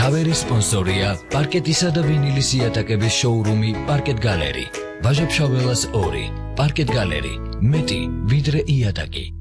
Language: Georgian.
Kaveri sponsorია პარკეტისა და ვინილის იატაკების შოურუმი პარკეტ გალერი. Ვაჟა-ფშაველას 2, პარკეტ გალერი. მეტი ვიდრე იატაკი.